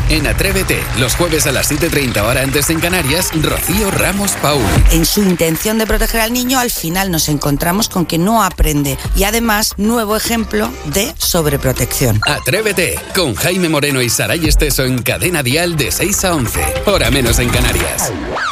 En Atrévete, los jueves a las 7:30 hora antes en Canarias, Rocío Ramos Paul. En su intención de proteger al niño, al final nos encontramos con que no aprende. Y además, nuevo ejemplo de sobreprotección. Atrévete, con Jaime Moreno y Saray Esteso en Cadena Dial de 6 a 11. Hora menos en Canarias.